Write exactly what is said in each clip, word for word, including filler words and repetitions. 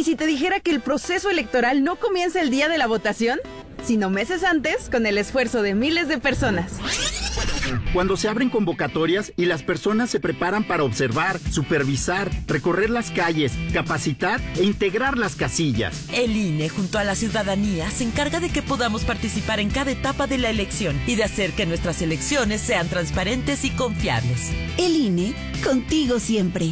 si te dijera que el proceso electoral no comienza el día de la votación, sino meses antes, con el esfuerzo de miles de personas? Cuando se abren convocatorias y las personas se preparan para observar, supervisar, recorrer las calles, capacitar e integrar las casillas. El I N E, junto a la ciudadanía, se encarga de que podamos participar en cada etapa de la elección y de hacer que nuestras elecciones sean transparentes y confiables. El I N E, contigo siempre.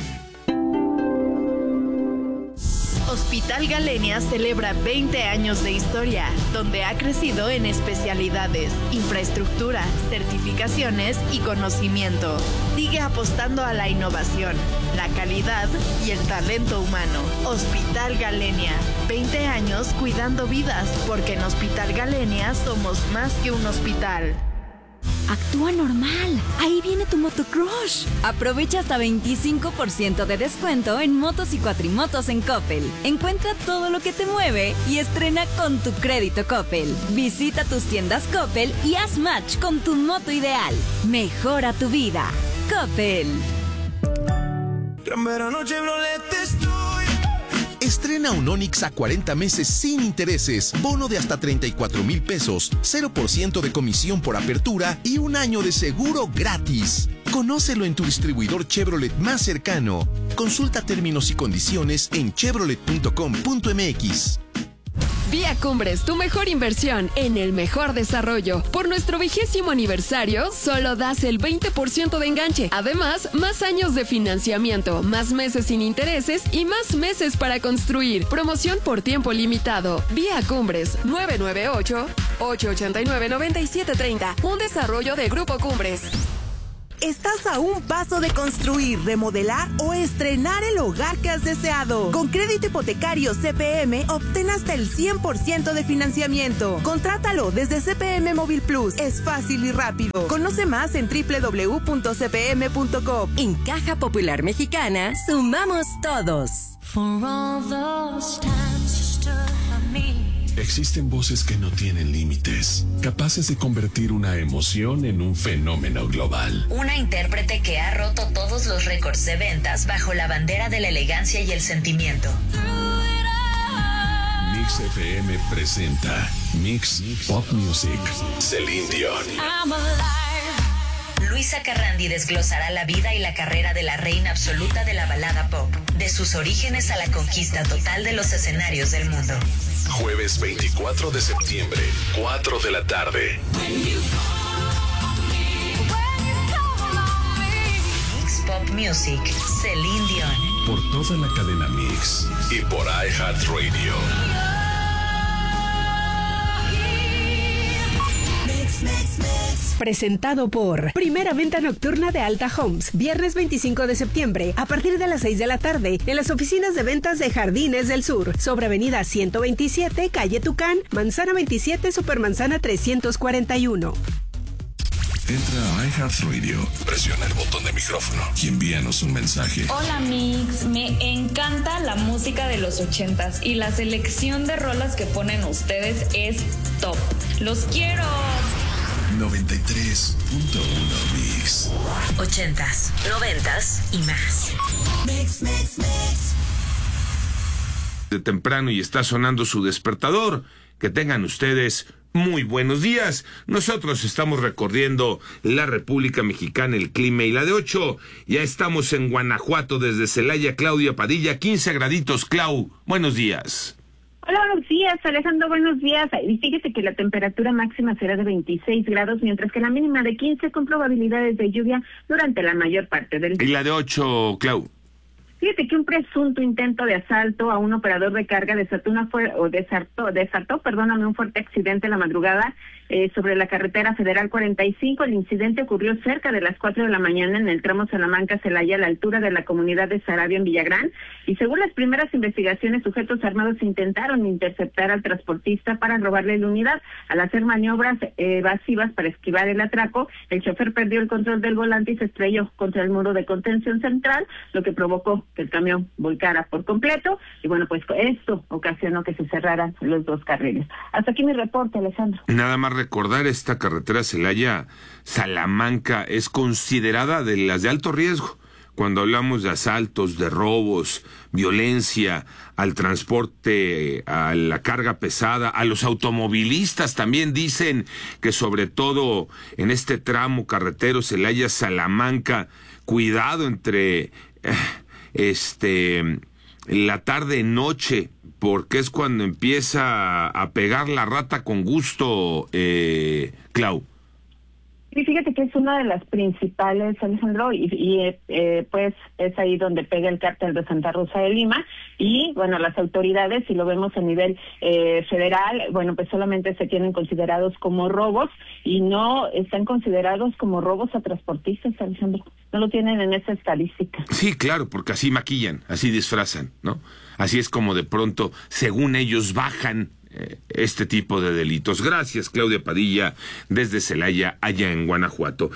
Hospital Galenia celebra veinte años de historia, donde ha crecido en especialidades, infraestructura, certificaciones y conocimiento. Sigue apostando a la innovación, la calidad y el talento humano. Hospital Galenia, veinte años cuidando vidas, porque en Hospital Galenia somos más que un hospital. Actúa normal. Ahí viene tu motocrush. Aprovecha hasta veinticinco por ciento de descuento en motos y cuatrimotos en Coppel. Encuentra todo lo que te mueve y estrena con tu crédito Coppel. Visita tus tiendas Coppel y haz match con tu moto ideal. Mejora tu vida. Coppel. Gran verano Chevrolet estoy. Estrena un Onix a cuarenta meses sin intereses, bono de hasta treinta y cuatro mil pesos, cero por ciento de comisión por apertura y un año de seguro gratis. Conócelo en tu distribuidor Chevrolet más cercano. Consulta términos y condiciones en chevrolet punto com punto m x. Vía Cumbres, tu mejor inversión en el mejor desarrollo. Por nuestro vigésimo aniversario, solo das el veinte por ciento de enganche. Además, más años de financiamiento, más meses sin intereses y más meses para construir. Promoción por tiempo limitado. Vía Cumbres, nueve nueve ocho, ocho ocho nueve, nueve siete tres cero. Un desarrollo de Grupo Cumbres. Estás a un paso de construir, remodelar o estrenar el hogar que has deseado. Con crédito hipotecario C P M, obtén hasta el cien por ciento de financiamiento. Contrátalo desde C P M Móvil Plus. Es fácil y rápido. Conoce más en doble u doble u doble u punto c p m punto com. En Caja Popular Mexicana, sumamos todos. For all those times you stood by me. Existen voces que no tienen límites, capaces de convertir una emoción en un fenómeno global. Una intérprete que ha roto todos los récords de ventas bajo la bandera de la elegancia y el sentimiento. Mix F M presenta Mix Pop Music. Celine Dion. Luisa Carrandi desglosará la vida y la carrera de la reina absoluta de la balada pop, de sus orígenes a la conquista total de los escenarios del mundo. Jueves veinticuatro de septiembre, cuatro de la tarde. Mix Pop Music, Celine Dion. Por toda la cadena Mix y por iHeartRadio. Mix, mix, mix. Presentado por Primera Venta Nocturna de Alta Homes, viernes veinticinco de septiembre, a partir de las seis de la tarde, en las oficinas de ventas de Jardines del Sur, sobre avenida ciento veintisiete, calle Tucán, manzana veintisiete, supermanzana trescientos cuarenta y uno. Entra a iHeartRadio, presiona el botón de micrófono y envíanos un mensaje. Hola Mix, me encanta la música de los ochentas y la selección de rolas que ponen ustedes es top. ¡Los quiero! noventa y tres punto uno Mix. Ochentas, noventas y más. Mix, mix, mix. De temprano y está sonando su despertador. Que tengan ustedes muy buenos días. Nosotros estamos recorriendo la República Mexicana, el clima y la de ocho. Ya estamos en Guanajuato desde Celaya, Claudia Padilla, quince graditos. Clau, buenos días. Hola, buenos días, Alejandro, buenos días. Y fíjese que la temperatura máxima será de veintiséis grados, mientras que la mínima de quince, con probabilidades de lluvia durante la mayor parte del día. ¿Y la de ocho, Clau? Fíjate que un presunto intento de asalto a un operador de carga desató una fu- o desartó, desató, perdóname, un fuerte accidente la madrugada eh, sobre la carretera federal cuarenta y cinco. El incidente ocurrió cerca de las cuatro de la mañana en el tramo Salamanca-Celaya, a la altura de la comunidad de Sarabia en Villagrán. Y según las primeras investigaciones, sujetos armados intentaron interceptar al transportista para robarle la unidad. Al hacer maniobras eh, evasivas para esquivar el atraco, el chofer perdió el control del volante y se estrelló contra el muro de contención central, lo que provocó que el camión volcara por completo, y bueno, pues esto ocasionó que se cerraran los dos carriles. Hasta aquí mi reporte, Alejandro. Nada más recordar, esta carretera Celaya-Salamanca es considerada de las de alto riesgo. cuando hablamos de asaltos, de robos, violencia, al transporte, a la carga pesada, a los automovilistas también dicen que sobre todo en este tramo carretero Celaya-Salamanca, cuidado entre este la tarde-noche, porque es cuando empieza a pegar la rata con gusto, eh, Clau. Sí, fíjate que es una de las principales, Alejandro, y, y eh, pues es ahí donde pega el cártel de Santa Rosa de Lima. Y bueno, las autoridades, si lo vemos a nivel eh, federal, bueno, pues solamente se tienen considerados como robos y no están considerados como robos a transportistas, Alejandro. No lo tienen en esa estadística. Sí, claro, porque así maquillan, así disfrazan, ¿no? Así es como de pronto, según ellos, bajan este tipo de delitos. Gracias, Claudia Padilla, desde Celaya, allá en Guanajuato.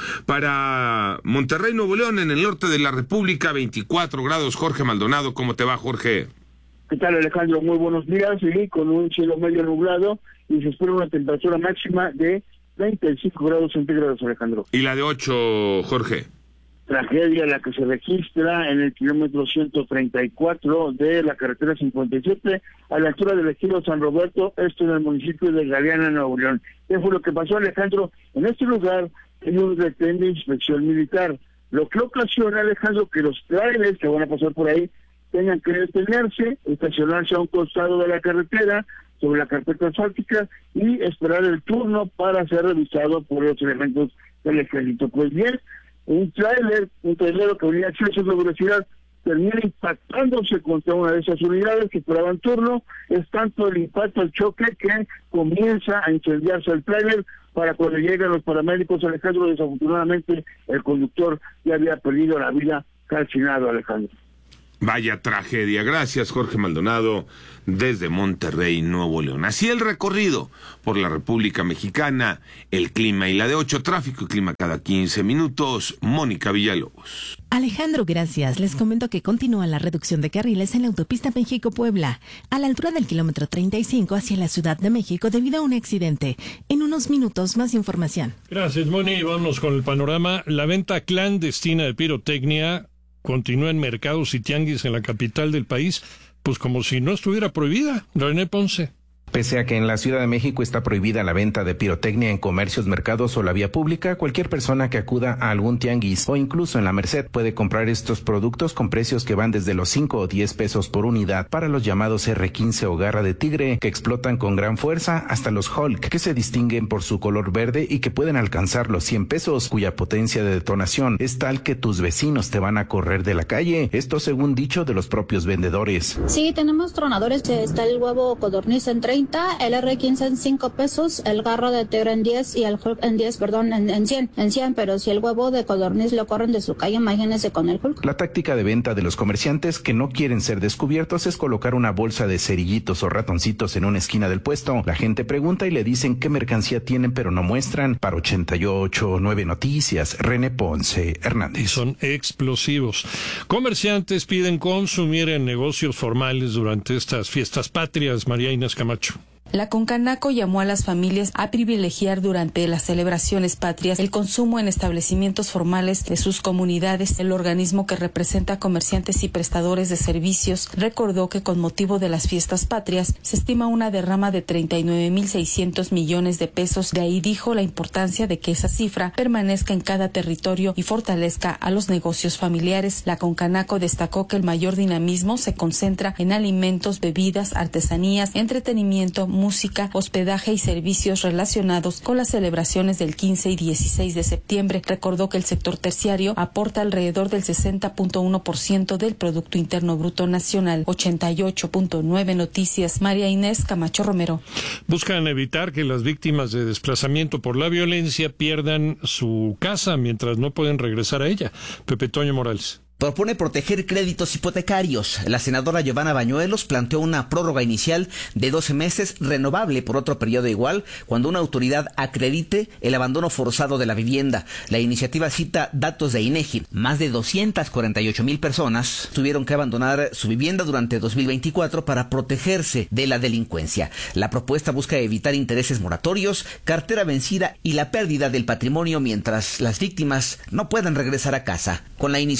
Para Monterrey, Nuevo León, en el norte de la República, veinticuatro grados. Jorge Maldonado, ¿cómo te va, Jorge? ¿Qué tal, Alejandro? Muy buenos días, y con un cielo medio nublado, y se espera una temperatura máxima de treinta y cinco grados centígrados, Alejandro. ¿Y la de ocho, Jorge? Tragedia la que se registra en el kilómetro ciento treinta y cuatro de la carretera cincuenta y siete a la altura del ejido San Roberto, esto en el municipio de Galeana, Nuevo León. ¿Qué fue lo que pasó, Alejandro? En este lugar hay un retén de inspección militar, lo que ocasiona, Alejandro, que los trailers que van a pasar por ahí tengan que detenerse, estacionarse a un costado de la carretera, sobre la carpeta asfáltica, y esperar el turno para ser revisado por los elementos del ejército. Pues bien, un tráiler, un trailero que venía a exceso de velocidad, termina impactándose contra una de esas unidades que esperaban turno. Es tanto el impacto, el choque, que comienza a incendiarse el tráiler. Para cuando llegan los paramédicos, Alejandro, desafortunadamente el conductor ya había perdido la vida calcinado, Alejandro. Vaya tragedia. Gracias, Jorge Maldonado, desde Monterrey, Nuevo León. Así el recorrido por la República Mexicana, el clima y la de ocho, tráfico y clima cada quince minutos. Mónica Villalobos. Alejandro, gracias. Les comento que continúa la reducción de carriles en la autopista México-Puebla, a la altura del kilómetro treinta y cinco hacia la Ciudad de México debido a un accidente. En unos minutos, más información. Gracias, Moni. Vamos con el panorama. La venta clandestina de pirotecnia continúa en mercados y tianguis en la capital del país, pues como si no estuviera prohibida. René Ponce. Pese a que en la Ciudad de México está prohibida la venta de pirotecnia en comercios, mercados o la vía pública, cualquier persona que acuda a algún tianguis o incluso en la Merced puede comprar estos productos con precios que van desde los cinco o diez pesos por unidad para los llamados erre quince o garra de tigre, que explotan con gran fuerza, hasta los Hulk, que se distinguen por su color verde y que pueden alcanzar los cien pesos, cuya potencia de detonación es tal que tus vecinos te van a correr de la calle. Esto según dicho de los propios vendedores. Sí, tenemos tronadores, está el huevo codorniz en treinta, el erre quince en cinco pesos, el garro de tigre en diez y el Hulk en diez, perdón, en, en cien, en cien, pero si el huevo de codorniz lo corren de su calle, imagínense con el Hulk. La táctica de venta de los comerciantes que no quieren ser descubiertos es colocar una bolsa de cerillitos o ratoncitos en una esquina del puesto. La gente pregunta y le dicen qué mercancía tienen, pero no muestran. Para ochenta y ocho nueve Noticias, René Ponce Hernández. Y son explosivos. Comerciantes piden consumir en negocios formales durante estas fiestas patrias. María Inés Camacho. La Concanaco llamó a las familias a privilegiar durante las celebraciones patrias el consumo en establecimientos formales de sus comunidades. El organismo, que representa a comerciantes y prestadores de servicios, recordó que con motivo de las fiestas patrias se estima una derrama de treinta y nueve mil seiscientos millones de pesos. De ahí dijo la importancia de que esa cifra permanezca en cada territorio y fortalezca a los negocios familiares. La Concanaco destacó que el mayor dinamismo se concentra en alimentos, bebidas, artesanías, entretenimiento, música, hospedaje y servicios relacionados con las celebraciones del quince y dieciséis de septiembre. Recordó que el sector terciario aporta alrededor del sesenta punto uno por ciento del Producto Interno Bruto Nacional. ochenta y ocho punto nueve Noticias, María Inés Camacho Romero. Buscan evitar que las víctimas de desplazamiento por la violencia pierdan su casa mientras no pueden regresar a ella. Pepe Toño Morales. Propone proteger créditos hipotecarios. La senadora Giovanna Bañuelos planteó una prórroga inicial de doce meses, renovable por otro periodo igual, cuando una autoridad acredite el abandono forzado de la vivienda. La iniciativa cita datos de INEGI. Más de doscientas cuarenta y ocho mil personas tuvieron que abandonar su vivienda durante dos mil veinticuatro para protegerse de la delincuencia. La propuesta busca evitar intereses moratorios, cartera vencida y la pérdida del patrimonio mientras las víctimas no puedan regresar a casa. Con la iniciativa se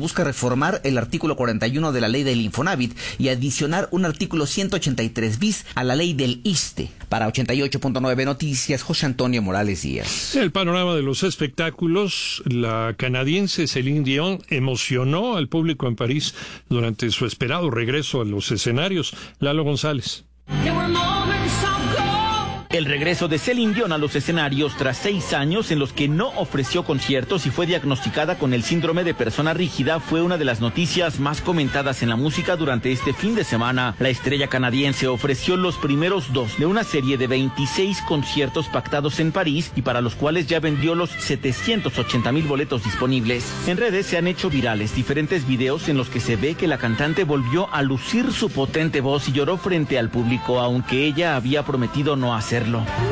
busca reformar el artículo cuarenta y uno de la ley del Infonavit y adicionar un artículo ciento ochenta y tres bis a la ley del ISSSTE. Para ochenta y ocho punto nueve Noticias, José Antonio Morales Díaz. El panorama de los espectáculos, la canadiense Celine Dion emocionó al público en París durante su esperado regreso a los escenarios. Lalo González. El regreso de Celine Dion a los escenarios tras seis años en los que no ofreció conciertos y fue diagnosticada con el síndrome de persona rígida fue una de las noticias más comentadas en la música durante este fin de semana. La estrella canadiense ofreció los primeros dos de una serie de veintiséis conciertos pactados en París y para los cuales ya vendió los setecientos ochenta mil boletos disponibles. En redes se han hecho virales diferentes videos en los que se ve que la cantante volvió a lucir su potente voz y lloró frente al público, aunque ella había prometido no hacerlo.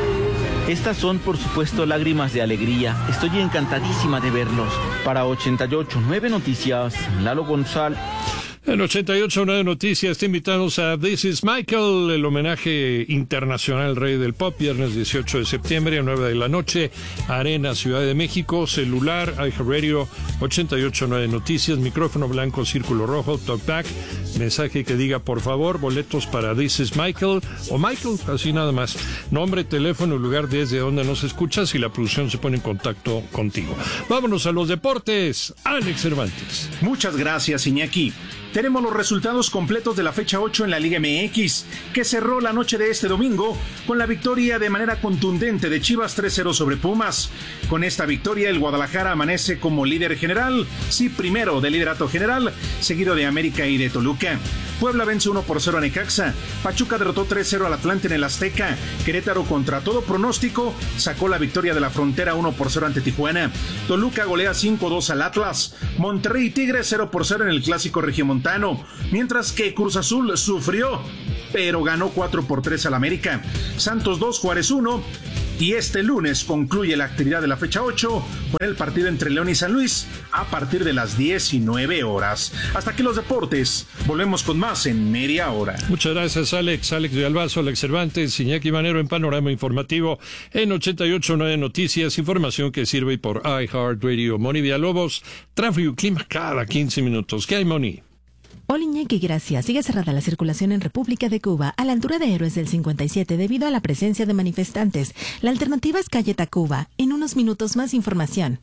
Estas son, por supuesto, lágrimas de alegría. Estoy encantadísima de verlos. Para ochenta y ocho punto nueve Noticias, Lalo González. En ochenta y ocho punto nueve Noticias te invitamos a This is Michael, el homenaje internacional al rey del pop, viernes dieciocho de septiembre a nueve de la noche, Arena, Ciudad de México, celular, iHeartRadio, ochenta y ocho punto nueve Noticias, micrófono blanco, círculo rojo, talkback, mensaje que diga por favor, boletos para This is Michael, o Michael, así nada más, nombre, teléfono, lugar desde donde nos escuchas y la producción se pone en contacto contigo. Vámonos a los deportes, Alex Cervantes. Muchas gracias, Iñaki. Tenemos los resultados completos de la fecha ocho en la Liga M X, que cerró la noche de este domingo con la victoria de manera contundente de Chivas tres cero sobre Pumas. Con esta victoria, el Guadalajara amanece como líder general, sí, primero del liderato general, seguido de América y de Toluca. Puebla vence uno por cero a Necaxa, Pachuca derrotó tres cero al Atlante en el Azteca, Querétaro contra todo pronóstico sacó la victoria de la Frontera uno por cero ante Tijuana, Toluca golea cinco dos al Atlas, Monterrey y Tigres cero por cero en el Clásico Regiomontano, mientras que Cruz Azul sufrió, pero ganó cuatro por tres al América, Santos dos, Juárez uno. Y este lunes concluye la actividad de la fecha ocho con el partido entre León y San Luis a partir de las diecinueve horas. Hasta aquí los deportes. Volvemos con más en media hora. Muchas gracias, Alex. Alex de Albazo, Alex Cervantes, Iñaki Manero en Panorama Informativo en ochenta y ocho punto nueve Noticias. Información que sirve por iHeartRadio. Moni Villalobos, tráfico y clima cada quince minutos. ¿Qué hay, Moni? Hola Iñaki, gracias. Sigue cerrada la circulación en República de Cuba a la altura de Héroes del cincuenta y siete debido a la presencia de manifestantes. La alternativa es calle Tacuba. En unos minutos más información.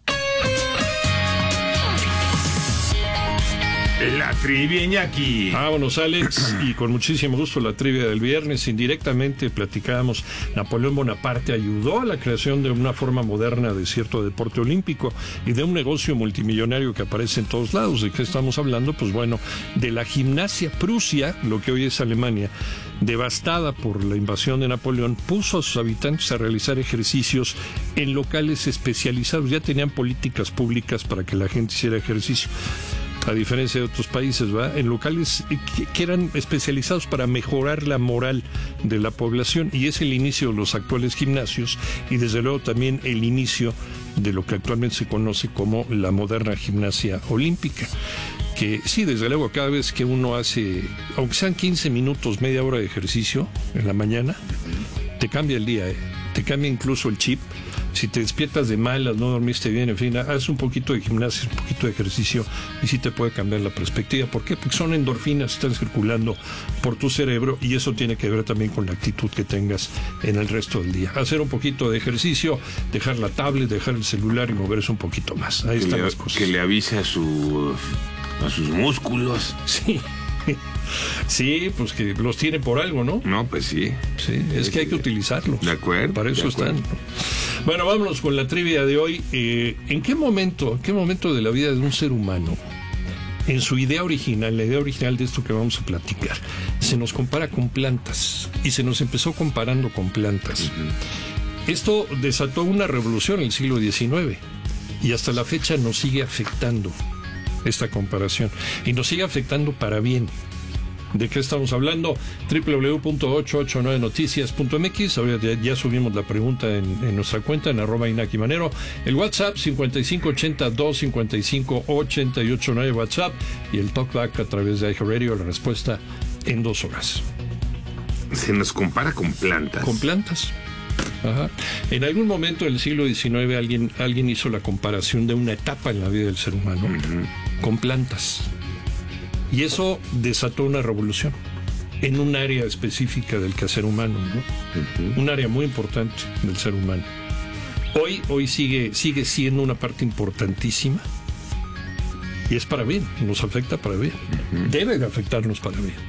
La trivia, Iñaki. Vámonos, Alex, y con muchísimo gusto la trivia del viernes. Indirectamente platicábamos, Napoleón Bonaparte ayudó a la creación de una forma moderna de cierto deporte olímpico y de un negocio multimillonario que aparece en todos lados. ¿De qué estamos hablando? Pues bueno, de la gimnasia. Prusia, lo que hoy es Alemania, devastada por la invasión de Napoleón, puso a sus habitantes a realizar ejercicios en locales especializados. Ya tenían políticas públicas para que la gente hiciera ejercicio, a diferencia de otros países, ¿verdad? En locales que, que eran especializados para mejorar la moral de la población, y es el inicio de los actuales gimnasios y desde luego también el inicio de lo que actualmente se conoce como la moderna gimnasia olímpica. Que sí, desde luego, cada vez que uno hace, aunque sean quince minutos, media hora de ejercicio en la mañana, te cambia el día, ¿eh? Te cambia incluso el chip. Si te despiertas de malas, no dormiste bien, en fin, haz un poquito de gimnasia, un poquito de ejercicio y sí te puede cambiar la perspectiva. ¿Por qué? Porque son endorfinas que están circulando por tu cerebro y eso tiene que ver también con la actitud que tengas en el resto del día. Hacer un poquito de ejercicio, dejar la tablet, dejar el celular y moverse un poquito más. Ahí que están le, las cosas. Que le avise a, su, a sus músculos. Sí. Sí, pues que los tiene por algo, ¿no? No, pues sí. Sí, es sí, que hay que utilizarlos. De acuerdo. Para eso están. Bueno, vámonos con la trivia de hoy. Eh, ¿En qué momento, en qué momento de la vida de un ser humano, en su idea original, la idea original de esto que vamos a platicar, se nos compara con plantas? Y se nos empezó comparando con plantas. Uh-huh. Esto desató una revolución en el siglo diecinueve y hasta la fecha nos sigue afectando esta comparación. Y nos sigue afectando para bien. ¿De qué estamos hablando? doble u doble u doble u punto ochocientos ochenta y nueve noticias punto m x. Ahora ya, ya subimos la pregunta en, en nuestra cuenta, en arroba Iñaki Manero. El WhatsApp, cincuenta y cinco ochenta, doscientos cincuenta y cinco, ochenta y ocho nueve WhatsApp. Y el talkback a través de iHeartRadio, la respuesta en dos horas. Se nos compara con plantas. Con plantas. Ajá. En algún momento del siglo diecinueve alguien, alguien hizo la comparación de una etapa en la vida del ser humano uh-huh. con plantas. Y eso desató una revolución en un área específica del quehacer humano, ¿no? Uh-huh. Un área muy importante del ser humano. Hoy, hoy sigue, sigue siendo una parte importantísima y es para bien, nos afecta para bien. Uh-huh. Debe de afectarnos para bien.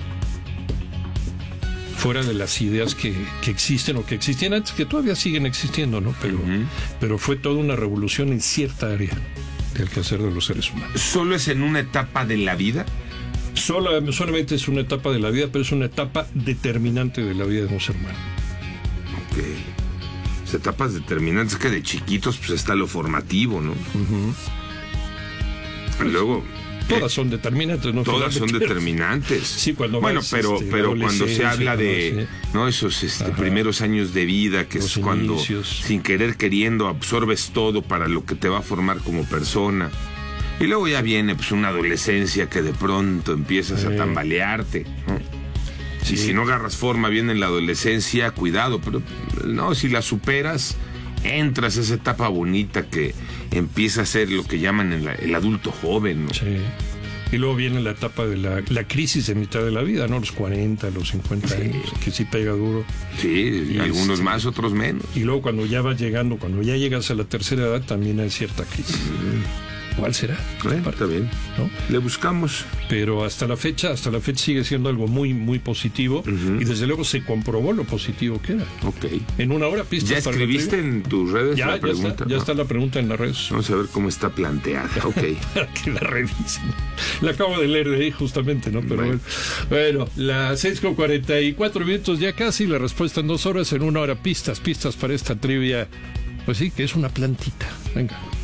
Fuera de las ideas que, que existen o que existían antes, que todavía siguen existiendo, ¿no? Pero, uh-huh. pero fue toda una revolución en cierta área del quehacer de los seres humanos. ¿Solo es en una etapa de la vida? Solo, solamente es una etapa de la vida, pero es una etapa determinante de la vida de un ser humano. Ok. Las etapas determinantes, que de chiquitos pues está lo formativo, ¿no? Uh-huh. Pues, luego... Todas son determinantes, ¿no? Todas son determinantes. Sí, cuando bueno, vas, pero este, pero cuando se habla de no, no esos este, primeros años de vida, que Los es cuando inicios. sin querer queriendo absorbes todo para lo que te va a formar como persona. Y luego ya viene pues una adolescencia que de pronto empiezas sí. a tambalearte, ¿no? Sí. Y si no agarras forma bien en la adolescencia, cuidado, pero no, si la superas, entras a esa etapa bonita que empieza a ser lo que llaman el, el adulto joven, ¿no? Sí. Y luego viene la etapa de la, la crisis de mitad de la vida, ¿no? Los cuarenta, los cincuenta sí. años, que sí pega duro. Sí, y algunos este, más, otros menos. Y luego cuando ya vas llegando, cuando ya llegas a la tercera edad, también hay cierta crisis. Mm. ¿Cuál será? Bueno, está bien, ¿no? Le buscamos. Pero hasta la fecha, hasta la fecha sigue siendo algo muy, muy positivo. Uh-huh. Y desde luego se comprobó lo positivo que era. Ok. En una hora pistas. ¿Ya escribiste en tus redes ya, la ya pregunta? Está, ya ¿no? está la pregunta en las redes. Vamos a ver cómo está planteada. Ok. Que la revisen. La acabo de leer de ahí justamente, ¿no? Pero bueno, bueno, bueno las seis con cuarenta y cuatro minutos ya casi. La respuesta en dos horas, en una hora pistas, pistas para esta trivia. Pues sí, que es una plantita. Venga.